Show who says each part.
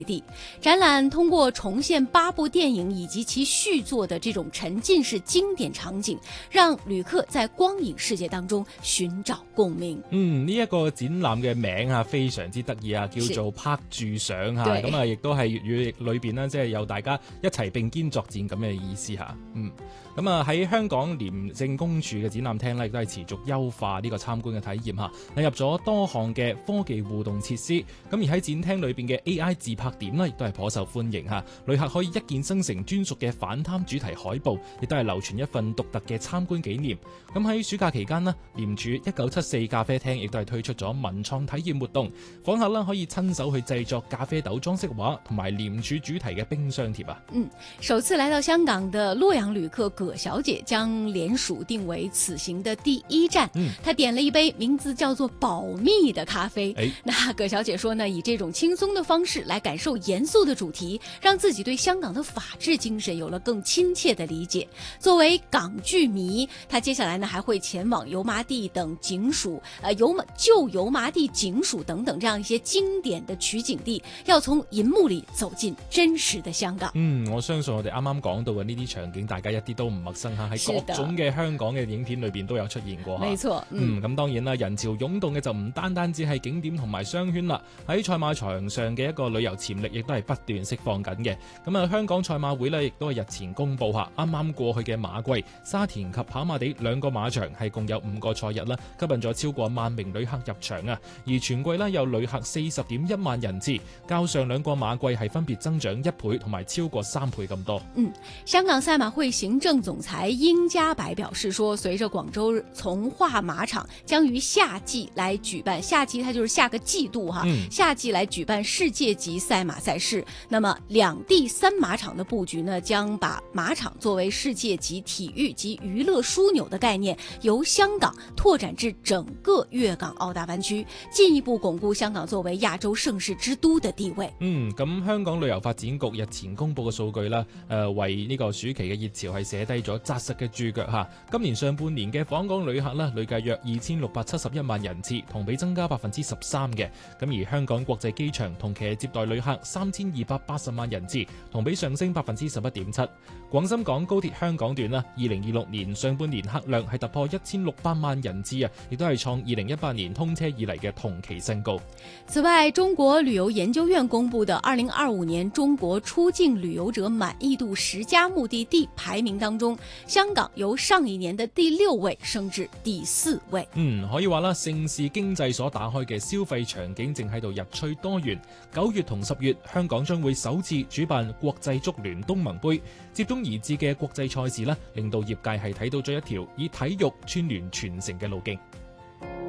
Speaker 1: 展览通过重现8部電影以及其續作的這種沉浸式經典場景，讓旅客在光影世界當中尋找共鳴。
Speaker 2: 呢一個展覽嘅名啊，非常之得意啊，叫做拍住上嚇，咁啊亦都係粵語裏邊呢，即係有大家一齊並肩作戰咁嘅意思嚇。咁啊喺香港廉政公署嘅展覽廳呢，亦都係持續優化呢個參觀嘅體驗嚇，引入咗多項嘅科技互動設施。咁而喺展廳裏邊嘅 AI 自拍點呢，亦都係頗受歡迎嚇。旅客可以一鍵生成專屬嘅反貪主題海報，亦都係流傳一份獨特嘅參觀紀念。咁喺暑假期間呢，廉署1974咖啡廳亦都係推出咗文創體驗活動，訪客啦可以親手去製作咖啡豆裝飾畫同埋廉署主題嘅冰箱貼啊。
Speaker 1: 首次來到香港的洛陽旅客葛小姐將廉署定為此行的第一站。她點了一杯名字叫做保密的咖啡。那葛小姐說呢，以這種輕鬆的方式來感受嚴肅的主題，讓自己對香港的法治精神有了更親切的理解。作為港劇迷，她接下來呢還會前往油麻地等警署，舊油麻地警署等等這樣一些經典的取景地，要從銀幕裏走進真實的香港。
Speaker 2: 我相信我哋啱啱講到嘅呢啲場景，大家一啲都唔陌生嚇，喺各種嘅香港嘅影片裏邊都有出現過。
Speaker 1: 沒錯。
Speaker 2: 咁當然啦，人潮湧動嘅就唔單單只係景點同埋商圈啦，喺賽馬場上嘅一個旅遊潛力亦都係不斷釋放緊嘅。咁啊，香港賽馬會呢亦都係日前公佈下，啱啱過去嘅馬季，沙田及跑馬地兩個馬場係共有5個賽日啦，吸引咗超過1萬名旅客入場啊。而全季呢有旅客40.1萬人次，較上兩個馬季係分別增長1倍同埋超過3倍咁多。
Speaker 1: 香港賽馬會行政總裁殷家白表示說，隨着廣州從化馬場將於夏季來舉辦，夏季它就是下個季度哈，夏季來舉辦世界級賽馬賽事。那麼兩地3馬場的佈局呢，將把馬場作為世界級體育及娛樂樞紐的概念，由香港拓展至整個粵港澳大灣區，進一步鞏固香港作為亞洲盛事之都的地位。
Speaker 2: 咁香港旅遊發展局日前公布嘅數據啦，為呢個暑期嘅熱潮係寫低咗紮實嘅注腳嚇。今年上半年嘅訪港旅客呢，累計約2671萬人次，同比增加13%嘅。咁而香港國際機場同期接待旅客3280萬人次，同比上升11.7%。廣深港高鐵香港段啦，2026年上半年客量係突破1600萬人次啊，亦都係創2018年通車以嚟嘅同期新高。
Speaker 1: 此外，中國旅遊研究院公布的2025年中國出境旅遊者滿意度10家目的地排名當中，香港由上一年的第6位升至第4位。
Speaker 2: 可以話啦，盛事經濟所打開嘅消費場景正喺度日趨多元。9月同10月，香港將會首次主辦國際足聯東盟杯，接踵而至嘅國際賽事啦，令到業界係睇到咗一條以體育串聯全城嘅路徑。